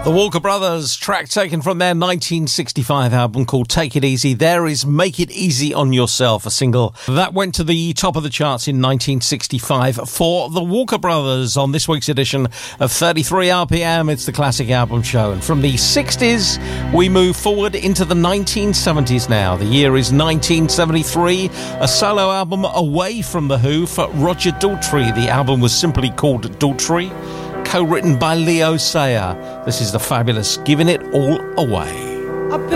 The Walker Brothers, track taken from their 1965 album called Take It Easy. There is Make It Easy on Yourself, a single that went to the top of the charts in 1965 for the Walker Brothers on this week's edition of 33 RPM. It's the Classic Album Show. And from the 60s, we move forward into the 1970s now. The year is 1973, a solo album away from The Who for Roger Daltrey. The album was simply called Daltrey, co-written by Leo Sayer. This is the fabulous Giving It All Away.